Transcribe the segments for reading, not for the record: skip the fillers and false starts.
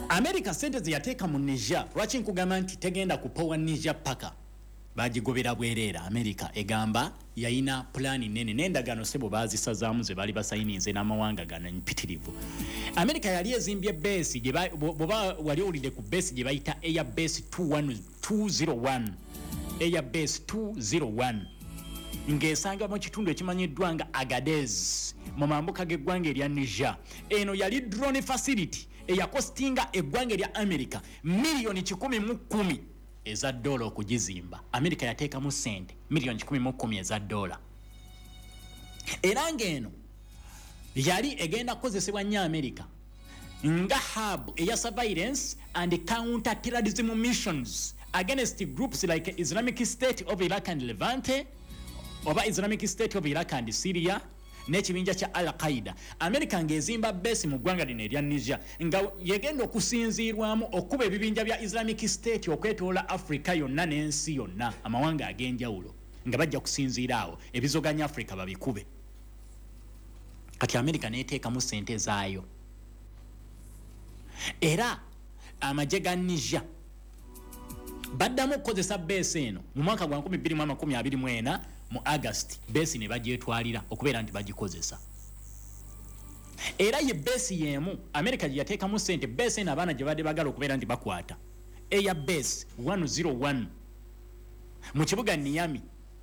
America sente ziyateeka mu Niger lwaki nkugamba nti tegenda kupowa Niger paka bagigobera bwerera. America egamba yayina plani nene n'endagaano sebo baazisazaamu ze bali basayininze n'amawanga gano mpitirivu. America yali ezimbye base boba wali olide ku base gye bayita Air Base 201 Air Base 201 ng'esanga mu kitundu ekimanyiddwa nga Agadez mu mambuka g'eggwanga erya Niger. Eno yali drone facility eyakostinga eggwanga erya America milioni 110 eza dola okugizimba. America yateekamu sente milioni 110 eza dola. Era ng'eno yali egenda kukozesebwa nnyo America nga hub eya surveillance and counter terrorism missions against groups like Islamic State of Iraq and Levante oba Islamic State of Iraq and Syria n'ekibinja kya Al-Qaeda. America ng'ezimba base mu ggwanga lino erya Niger nga yegenda okusinziirwamu okuba ebibinja bya Islamic State okwetoola Africa yonna n'ensi yonna amawanga ag'enjawulo nga bajja kusinziira awo ebizoganya Africa babikube. Kati America n'eteekamu sente zaayo. Era amagye ga Niger baddamu okukozesa base eno mu mwaka gwa 2024 mu August base ne bagyetwalira okubeera nti bagikozesa. Era ye base yemu America gye yateekamu sente base eno abaana gye badde bagala okubeera nti bakwata Air Base 101 mu kibuga Niamey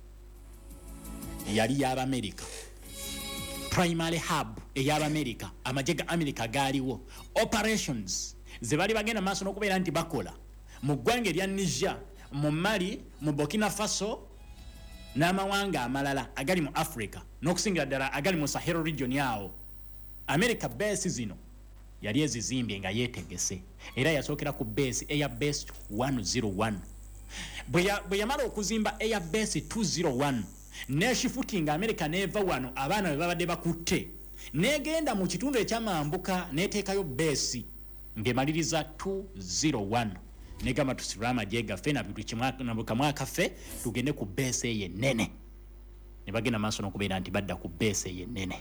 yali y'Abamerika. Primary hub ey'Abamerika amagye ga America gaaliwo operations ze bali bagenda maaso n'okubeera nti bakola mu ggwanga erya Niger, mu Mali, mu Burkina Faso n'amawanga amalala agali mu Africa n'okusingira ddala agali mu Sahel region yawo. America base zino yali ezizimbye nga yeetegese era yasookera ku base Air Base 101. Bwe yamala okuzimba Air Base 201 n'eshifutinga America n'eva wano abaana be babadde bakutte n'egenda mu kitundu ekyamambuka n'eteekayo base ng'emaliriza 201 negamba tusirama jega fena bitu kimwaka kaffe tugende ku base ye nene ne bagenda maaso n'okubeera nti badda ku base ye nene.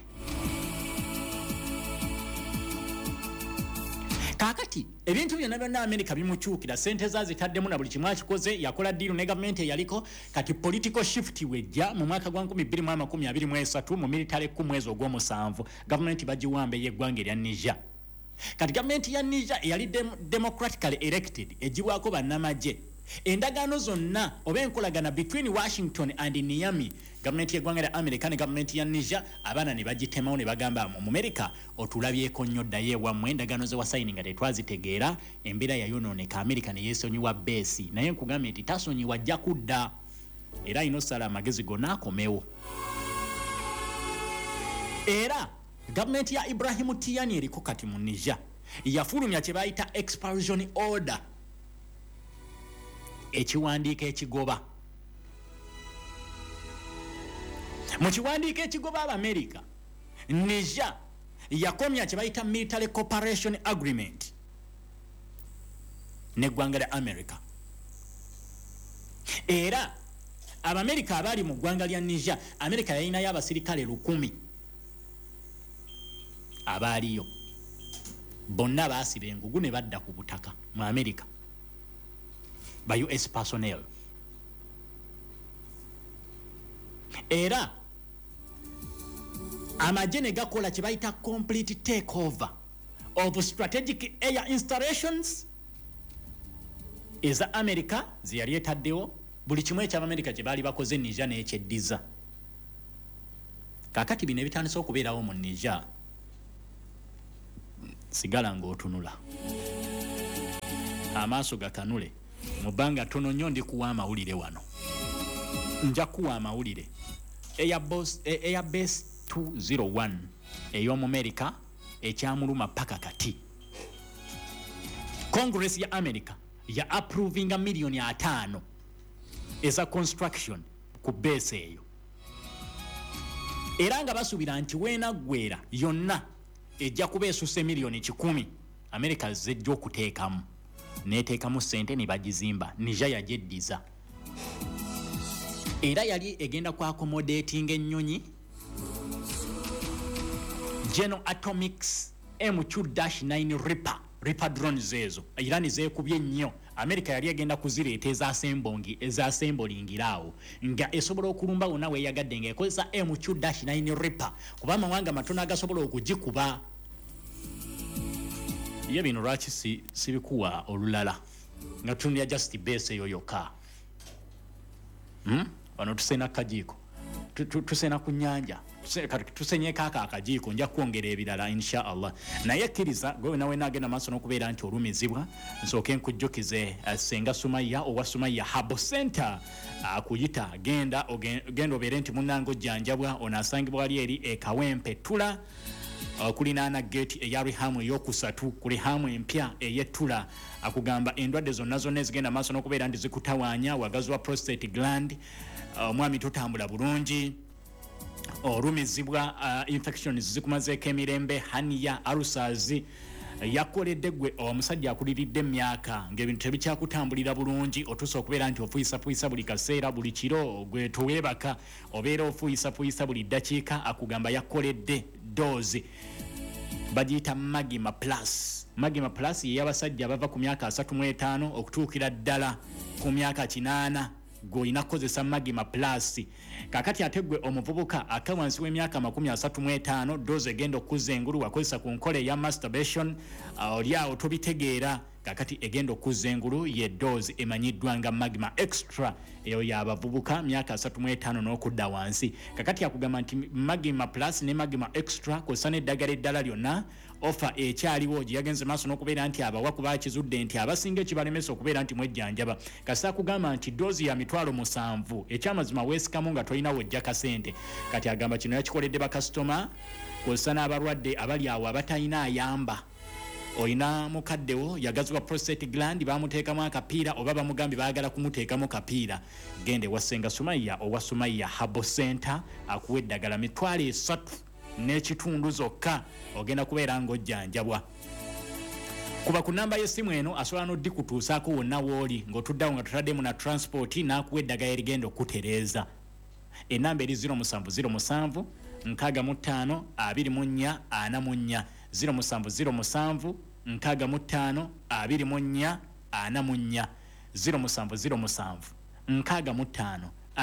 Kakati ebintu byonna byonna America bimukyukira sente zazitaddemu na buli kimu akikoze yakola deal ne government eyaliko. Kati political shift wejja mu mwaka gwa 2023 mu military ku mwezi ogw'omusanvu government bagiwambe yeggwanga erya Niger. Kati government ya Niger yali democratically elected ejibwako bannamagye. Endagaano zonna oba enkolagana between Washington and Niamey government y'eggwanga lya America ne government ya Niger abaana ne bagitemawo ne bagamba mu America otulabyeko nnyo ddayo ewammwe endagaano ze wasayininga tetwazitegeera embeera yayonooneka America ne yeesonyiwa base naye nkugambye nti tasonyiwa ajja kudda era ino sala amagezi gonna akomewo. Era government ya Ibrahim Tiani eriko kati mu Niger yafulumya kye bayita expulsion order ekiwandiika ekigoba. Mu kiwandiika ekigoba Abamerika Niger yakomya kye bayita military cooperation agreement n'eggwanga lya America. Era Abamerika abaali mu ggwanga lya Niger America yalinayo abasirikale 1,000 abaaliyo bonna baasiba engugu ne badda ku butaka mu America ba US personnel. Era amagye ne gakola kye bayita complete takeover of strategic air installations eza America ze yali etaddewo buli kimu eky'Amerika kye baali bakoze Niger n'ekyeddiza. Kakati bino ebitandise okubeerawo mu Niger sigala ng'otunula amaaso gakanule mu bbanga ttono nnyo ndi kuwa amawulire wano. Nja kuwa amawulire Air Base 201 ey'omu America ekyamuluma paka kati. Congress ya America ya approvinga milioni 5 eza construction ku base eyo era nga basuubira nti weenaggweera yonna ejja kuba esuse milioni 10 America zejja okuteekamu n'eteekamu sente ne bagizimba. Niger yagyeddiza era yali egenda ku accommodating ennyonyi General Atomics MQ-9 Reaper Reaper drones ezo Iran zeekubye nnyo America yali agenda kuzireeta ezasemblingira nga esobola okulumba wonna weeyagadde ng'ekozesa MQ-9 Reaper kuba amawanga matono agasobola okugikuba ye bino lwaki sibikuwa olulala nga tutunulira just base eyo yokka wano tusena kajiiko tusena ku nnyanja tusenyeko akajiiko nja kwongera ebirala insha Allah naye kkiriza gwe nawe nagenda maaso n'okubeera nti olumizibwa nsooke nkujjukize Senga Sumaya owa Sumaya Habo Center akuyita genda obeere nti munnange ojjanjabwa onaasangibwa wali eri ekawempe tula kulinaana gate eya Rihamu eyokusatu ku Rihamu empya ey'ettula akugamba endwadde zonna ezigenda maaso n'okubeera nti zikutawaanya wagazi wa prostate gland omwami totambula bulungi olumizibwa infections zikumazeeko emirembe hania ulcers yakoledde gwe omusajja akuliridde emyaka ng'ebintu tebikyakutambulira bulungi otuusa okubeera nti ofuyisapuyisa buli kaseera buli kiro gwe toweebaka obeera ofuyisapuyisa buli ddakiika akugamba yakoledde doozi bagiyita Magima Plus y'ey'abasajja bava ku myaka 35 okutuukira ddala ku myaka 8 goina kozesa Magima Plus kakati ategwe omuvubuka akawansi w'emyaka 35 doze egenda okuzza engulu wakozesa ku nkole ya masturbation olyawo tobitegeera kakati egenda okuzza engulu ye doze emanyiddwa nga Magima Extra eyo y'abavubuka myaka 35 n'okudda wansi kakati akugamba nti Magima Plus ne Magima Extra kozesa n'eddagala eddala lyonna offer ekyaliwo yagenze maaso n'okubeera nti abawaku bakizudde nti abasinga ekibalemesa okubeera nti mwejjanjaba kasa kugamba nti dozi ya 7,000 ekyamazima weesikamu nga tolina wojja kasente kati agamba kino yakikoledde bakasitoma kozesa n'abalwadde abali awo abatalina ayamba oyina mukaddewo yagazibwa prostate gland bamuteekamu akapiira oba bamugambye baagala kumuteekamu kapiira gende wa Senga Sumaya owa Sumaya Habo Center akuwa eddagala 3 n'ekitundu zokka ogenda kubeera ng'ojjanjabwa kuba ku namba y'essimu eno asobola n'oddikutuusaako wonna w'oli ng'otuddawo nga tutaddemu na transport n'akuwa eddagala erigenda okutereeza enamba eri 0707 65 24 44 0707 65 24 44 0707 65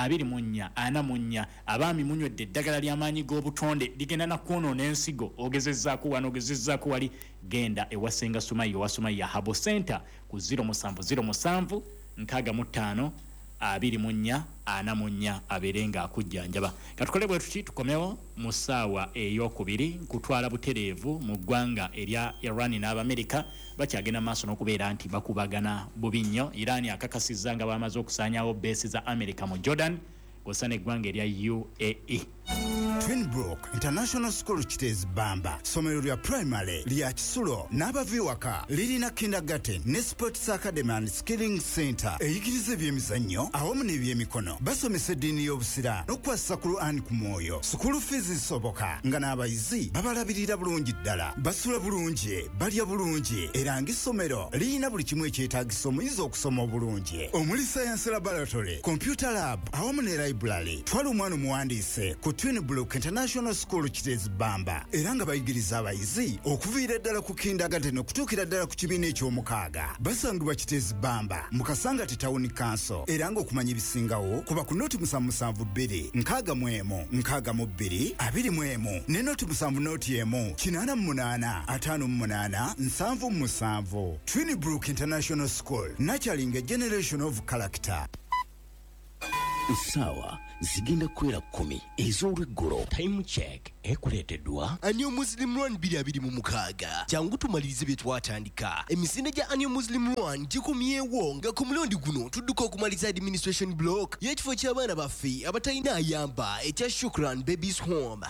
24 abaami munywedde eddagala ly'amaanyi g'obutonde ligenda nakwonoona ensigo ogezezzaako wano ogezezzaako wali genda ewa Senga Sumaya owa Sumaya Habo Center ku 0707 65 24 44 abeere nga akujjanjaba katukole bwe tuki tukomewo mu ssaawa ey'okubiri kutwala butereevu mu ggwanga erya Iran n'Abamerika bakyagenda maaso n'okubeera nti bakubagana bubi nnyo Iran akakasizza nga bamaze okusaanyawo beesi za America mu Jordan kw'ossa n'eggwanga erya UAE. Twinbrook International School Kitezi Bamba somero lya primary lya Kisulo n'abaviwaka lirina kindergarten ne sports academy and skilling center eyigiriza ebyemizannyo awamu n'ebyemikono basomesa eddiini y'obusira n'okukwasa ku Qur'an ku mwoyo school fees zisoboka nga n'abayizi babalabirira bulungi ddala basula bulungi balya bulungi era ng'essomero lirina buli kimu ekyetaagisa omuyizi okusoma obulungi omuli science laboratory computer lab awamu ne library twala omwana omuwandiise ku Twinbrook International School Kitezi Bamba era nga bayigiriza abayizi okuviira ddala ku kindergarten okutuukira ddala ku kibiina eky'omukaaga basangibwa Kitezi Bamba mu Kasangati Town Council era nga okumanya ebisingawo kuba ku noti 772 61 62 21 ne noti 7 noti emu 88 58 77 Twinbrook International School nurturing a generation of character. Sawa zigenda kwera 10 ez'olweggulo. Time check ekuleeteddwa Annual Muslim Run 2026. Jangu tumalirize bye twatandika. Emisinde gya Annual Muslim Run gikumyewo nga ku mulundi guno tudduka okumaliza administration block y'ekifo ky'abaana baffe abatalina ayamba ekya Shukran Babies Home